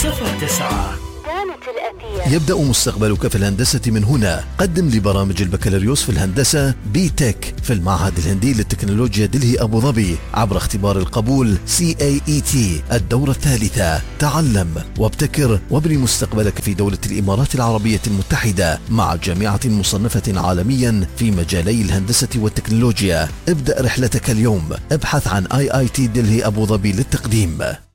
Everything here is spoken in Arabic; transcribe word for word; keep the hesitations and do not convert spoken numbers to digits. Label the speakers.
Speaker 1: صفر تسعة.
Speaker 2: يبدأ مستقبلك في الهندسة من هنا. قدم لبرامج البكالوريوس في الهندسة بي تك في المعهد الهندي للتكنولوجيا دلهي أبو ظبي عبر اختبار القبول سي إيه إي تي الدورة الثالثة. تعلم وابتكر وابني مستقبلك في دولة الإمارات العربية المتحدة مع جامعة مصنفة عالميا في مجالي الهندسة والتكنولوجيا. ابدأ رحلتك اليوم. ابحث عن آي آي تي دلهي أبو ظبي للتقديم.